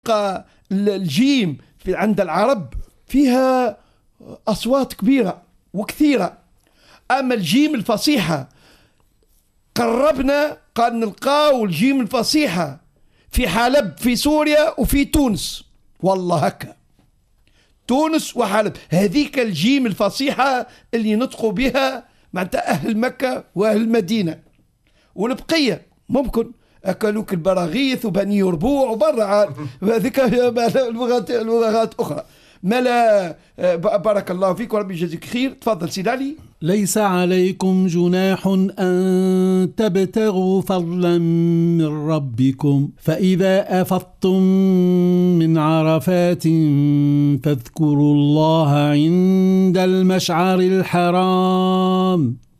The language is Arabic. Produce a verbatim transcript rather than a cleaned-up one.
الجيم في عند العرب فيها أصوات كبيرة وكثيرة، أما الجيم الفصيحة قربنا قال نلقاو الجيم الفصيحة في حلب في سوريا وفي تونس، والله هكا تونس وحلب هذيك الجيم الفصيحة اللي ينطقوا بها معناتها أهل مكة وأهل المدينة، والبقية ممكن أكلوك البراغيث وبني يربوع وبرع هذيك اللغات اللغات أخرى. ملا بارك الله فيك وربي يجزيك خير. تفضل سيدي علي. ليس عليكم جناح أن تبتغوا فضلا من ربكم فإذا أفضتم من عرفات فاذكروا الله عند المشعر الحرام